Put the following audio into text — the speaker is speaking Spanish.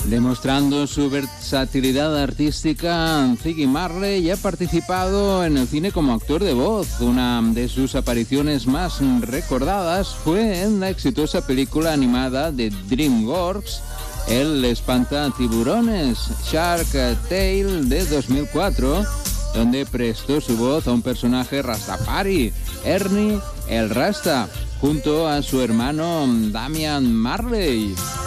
Demostrando su versatilidad artística, Ziggy Marley ha participado en el cine como actor de voz. Una de sus apariciones más recordadas fue en la exitosa película animada de DreamWorks, El espantatiburones, Shark Tale, de 2004, donde prestó su voz a un personaje rastafari, Ernie el Rasta, junto a su hermano Damian Marley.